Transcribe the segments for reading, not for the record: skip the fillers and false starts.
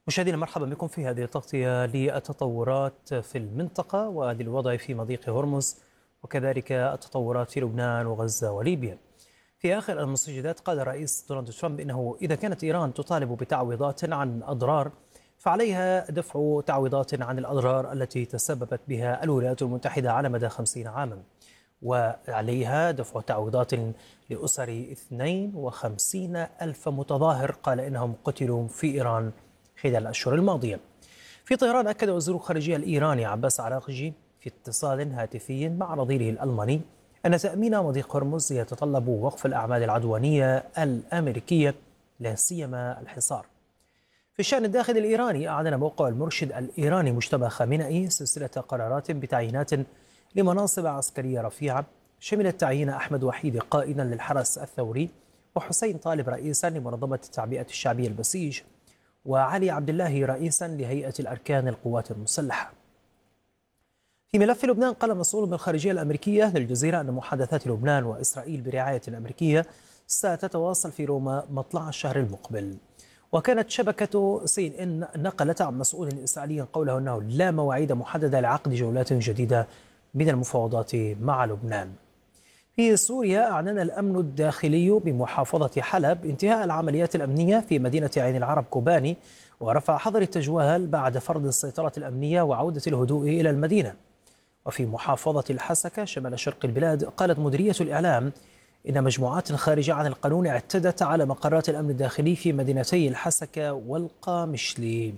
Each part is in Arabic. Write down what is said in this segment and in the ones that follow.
مشاهدينا مرحبا بكم في هذه التغطية للتطورات في المنطقة وللوضع في مضيق هرمز وكذلك التطورات في لبنان وغزة وليبيا. في آخر المستجدات قال الرئيس دونالد ترامب إنه إذا كانت إيران تطالب بتعويضات عن أضرار فعليها دفع تعويضات عن الأضرار التي تسببت بها الولايات المتحدة على مدى 50 عاما، وعليها دفع تعويضات لأسر 52 ألف متظاهر قال إنهم قتلوا في إيران خلال الأشهر الماضية. في طهران أكد وزير الخارجية الإيراني عباس عراقجي في اتصال هاتفي مع نظيره الألماني أن تأمين مضيق هرمز يتطلب وقف الأعمال العدوانية الأمريكية لا سيما الحصار. في الشأن الداخلي الإيراني أعلن موقع المرشد الإيراني مجتبى خامنئي سلسلة قرارات بتعيينات لمناصب عسكرية رفيعة شملت تعيين أحمد وحيد قائدا للحرس الثوري وحسين طالب رئيسا لمنظمة التعبئة الشعبية البسيج وعلي عبد الله رئيسا لهيئة الأركان القوات المسلحة. في ملف لبنان قال مسؤول بالخارجية الأمريكية للجزيرة أن محادثات لبنان وإسرائيل برعاية الأمريكية ستتواصل في روما مطلع الشهر المقبل. وكانت شبكة سي إن نقلت عن مسؤول إسرائيلي قوله أنه لا مواعيد محددة لعقد جولات جديدة من المفاوضات مع لبنان. في سوريا أعلن الأمن الداخلي بمحافظة حلب انتهاء العمليات الأمنية في مدينة عين العرب كوباني ورفع حظر التجوال بعد فرض السيطرة الأمنية وعودة الهدوء إلى المدينة. وفي محافظة الحسكة شمال شرق البلاد قالت مديرية الإعلام إن مجموعات خارجة عن القانون اعتدت على مقرات الأمن الداخلي في مدينتي الحسكة والقامشلي.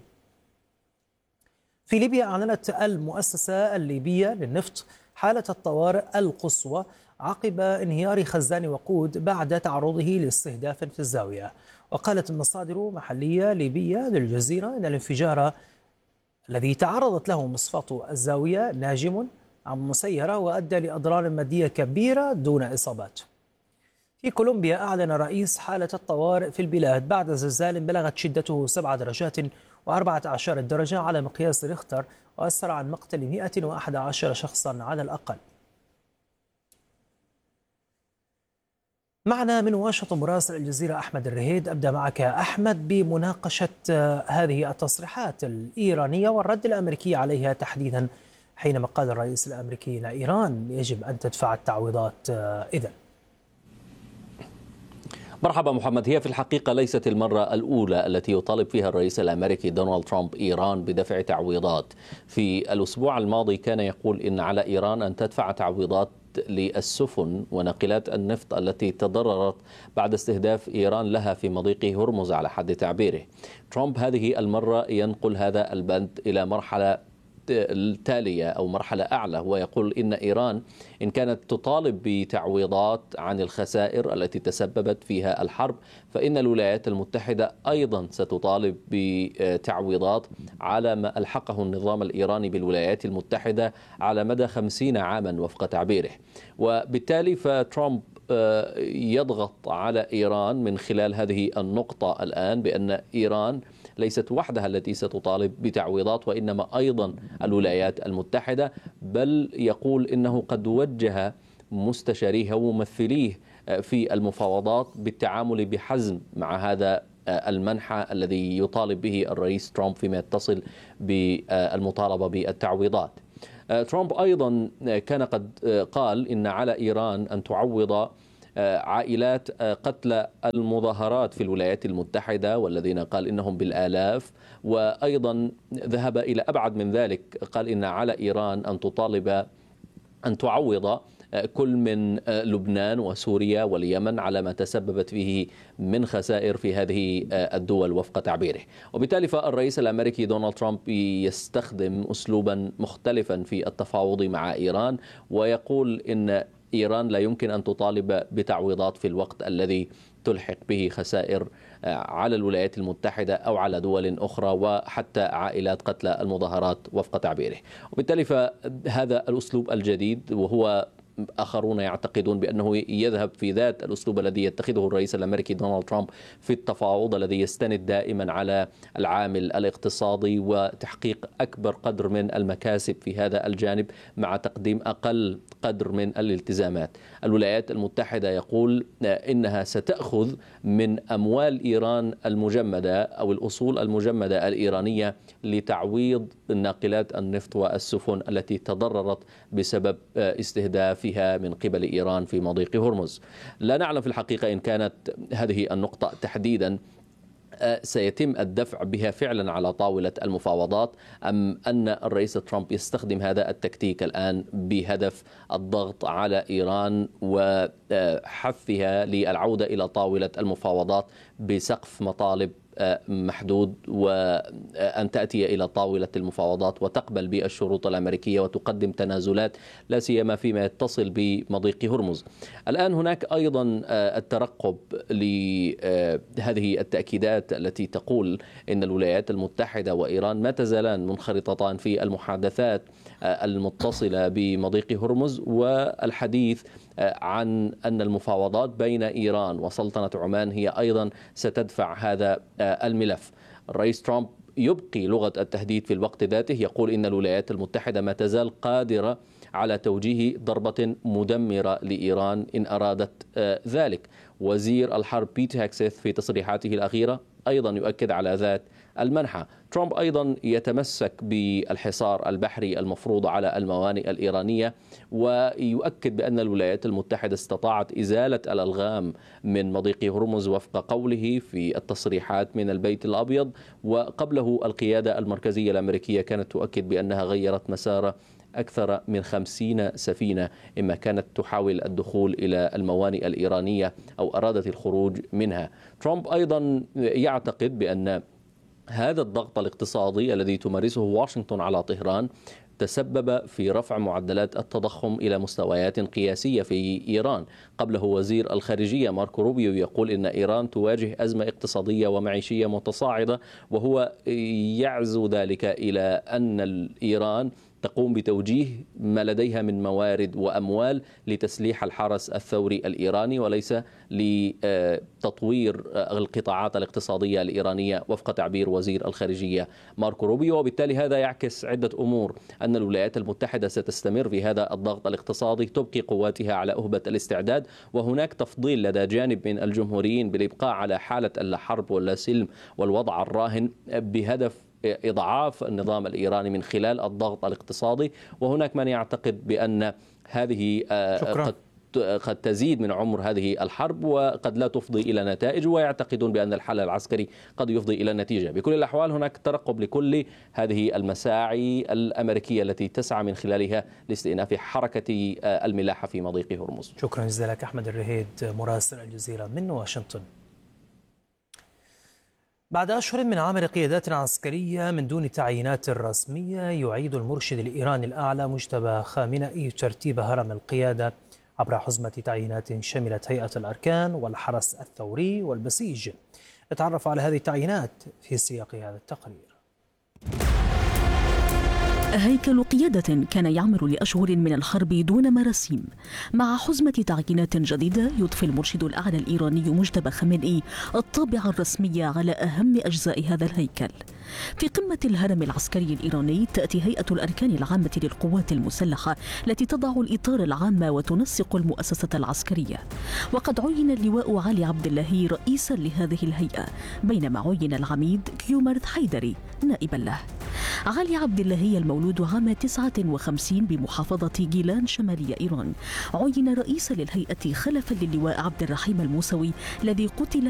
في ليبيا أعلنت المؤسسة الليبية للنفط حالة الطوارئ القصوى عقب انهيار خزان وقود بعد تعرضه لاستهداف في الزاوية. وقالت مصادر محلية ليبية للجزيرة أن الانفجار الذي تعرضت له مصفاة الزاوية ناجم عن مسيرة وأدى لأضرار مادية كبيرة دون إصابات. في كولومبيا أعلن رئيس حالة الطوارئ في البلاد بعد زلزال بلغت شدته 7 درجات و14 درجة على مقياس ريختر وأسفر عن مقتل 111 شخصا على الأقل. معنا من واشنطن مراسل الجزيرة أحمد الرهيد. أبدأ معك أحمد بمناقشة هذه التصريحات الإيرانية والرد الأمريكي عليها تحديدا حينما قال الرئيس الأمريكي إن إيران يجب أن تدفع التعويضات. إذن مرحبا محمد. هي في الحقيقة ليست المرة الأولى التي يطالب فيها الرئيس الأمريكي دونالد ترامب إيران بدفع تعويضات. في الأسبوع الماضي كان يقول إن على إيران أن تدفع تعويضات للسفن وناقلات النفط التي تضررت بعد استهداف إيران لها في مضيق هرمز على حد تعبيره. ترامب هذه المرة ينقل هذا البند إلى مرحلة التالية أو مرحلة أعلى، ويقول إن إيران إن كانت تطالب بتعويضات عن الخسائر التي تسببت فيها الحرب فإن الولايات المتحدة أيضا ستطالب بتعويضات على ما ألحقه النظام الإيراني بالولايات المتحدة على مدى 50 عاما وفق تعبيره. وبالتالي فترامب يضغط على إيران من خلال هذه النقطة الآن بأن إيران ليست وحدها التي ستطالب بتعويضات وإنما أيضا الولايات المتحدة، بل يقول إنه قد وجه مستشاريه وممثليه في المفاوضات بالتعامل بحزم مع هذا المنحى الذي يطالب به الرئيس ترامب فيما يتصل بالمطالبة بالتعويضات. ترامب أيضا كان قد قال إن على إيران أن تعوض عائلات قتلى المظاهرات في الولايات المتحدة والذين قال إنهم بالآلاف، وأيضا ذهب إلى أبعد من ذلك، قال إن على إيران أن تطالب أن تعوض كل من لبنان وسوريا واليمن على ما تسببت فيه من خسائر في هذه الدول وفق تعبيره. وبالتالي فالرئيس الأمريكي دونالد ترامب يستخدم أسلوبا مختلفا في التفاوض مع إيران، ويقول إن إيران لا يمكن أن تطالب بتعويضات في الوقت الذي تلحق به خسائر على الولايات المتحدة أو على دول أخرى وحتى عائلات قتلى المظاهرات وفق تعبيره. وبالتالي فهذا الأسلوب الجديد وهو آخرون يعتقدون بأنه يذهب في ذات الأسلوب الذي يتخذه الرئيس الأمريكي دونالد ترامب في التفاوض، الذي يستند دائما على العامل الاقتصادي وتحقيق أكبر قدر من المكاسب في هذا الجانب مع تقديم أقل قدر من الالتزامات. الولايات المتحدة يقول إنها ستأخذ من أموال إيران المجمدة أو الأصول المجمدة الإيرانية لتعويض ناقلات النفط والسفن التي تضررت بسبب استهدافها من قبل إيران في مضيق هرمز. لا نعلم في الحقيقة إن كانت هذه النقطة تحديدا سيتم الدفع بها فعلا على طاولة المفاوضات، أم أن الرئيس ترامب يستخدم هذا التكتيك الآن بهدف الضغط على إيران وحثها للعودة إلى طاولة المفاوضات بسقف مطالب محدود، وأن تأتي إلى طاولة المفاوضات وتقبل بالشروط الأمريكية وتقدم تنازلات لا سيما فيما يتصل بمضيق هرمز. الآن هناك أيضا الترقب لهذه التأكيدات التي تقول إن الولايات المتحدة وإيران ما تزالان منخرطتان في المحادثات المتصلة بمضيق هرمز، والحديث عن أن المفاوضات بين إيران وسلطنة عمان هي أيضا ستدفع هذا الملف. الرئيس ترامب يبقي لغة التهديد في الوقت ذاته، يقول إن الولايات المتحدة ما تزال قادرة على توجيه ضربة مدمرة لإيران إن أرادت ذلك. وزير الحرب بيت هيكسيث في تصريحاته الأخيرة أيضا يؤكد على ذات المنحى. ترامب أيضا يتمسك بالحصار البحري المفروض على الموانئ الإيرانية، ويؤكد بأن الولايات المتحدة استطاعت إزالة الألغام من مضيق هرمز وفق قوله في التصريحات من البيت الأبيض، وقبله القيادة المركزية الأمريكية كانت تؤكد بأنها غيرت مسار أكثر من 50 سفينة إما كانت تحاول الدخول إلى الموانئ الإيرانية أو أرادت الخروج منها. ترامب أيضا يعتقد بأن هذا الضغط الاقتصادي الذي تمارسه واشنطن على طهران تسبب في رفع معدلات التضخم إلى مستويات قياسية في إيران. قبله وزير الخارجية ماركو روبيو يقول إن إيران تواجه أزمة اقتصادية ومعيشية متصاعدة، وهو يعزو ذلك إلى أن إيران تقوم بتوجيه ما لديها من موارد وأموال لتسليح الحرس الثوري الإيراني وليس لتطوير القطاعات الاقتصادية الإيرانية وفق تعبير وزير الخارجية ماركو روبيو. وبالتالي هذا يعكس عدة أمور: أن الولايات المتحدة ستستمر في هذا الضغط الاقتصادي، تبقي قواتها على أهبة الاستعداد، وهناك تفضيل لدى جانب من الجمهوريين بالإبقاء على حالة الحرب والسلم والوضع الراهن بهدف إضعاف النظام الإيراني من خلال الضغط الاقتصادي. وهناك من يعتقد بأن هذه قد تزيد من عمر هذه الحرب وقد لا تفضي إلى نتائج، ويعتقدون بأن الحل العسكري قد يفضي إلى نتيجة. بكل الأحوال هناك ترقب لكل هذه المساعي الأمريكية التي تسعى من خلالها لاستئناف حركة الملاحة في مضيق هرمز. شكرا جزيلا لك أحمد الرهيد مراسل الجزيرة من واشنطن. بعد أشهر من عمل قيادات عسكرية من دون تعيينات رسمية، يعيد المرشد الإيراني الأعلى مجتبى خامنئي ترتيب هرم القيادة عبر حزمة تعيينات شملت هيئة الأركان والحرس الثوري والبسيج. نتعرف على هذه التعيينات في سياق هذا التقرير. هيكل قيادة كان يعمل لأشهر من الحرب دون مراسيم، مع حزمة تعيينات جديدة يضفي المرشد الأعلى الإيراني مجتبى خامنئي الطابع الرسمي على أهم أجزاء هذا الهيكل. في قمة الهرم العسكري الإيراني تأتي هيئة الأركان العامة للقوات المسلحة التي تضع الإطار العام وتنسق المؤسسة العسكرية، وقد عين اللواء علي عبد الله رئيسا لهذه الهيئة، بينما عين العميد كيومرث حيدري نائبا له. علي عبد الله المولود عام 59 بمحافظة جيلان شمالي إيران عين رئيسا للهيئة خلفا للواء عبد الرحيم الموسوي الذي قتل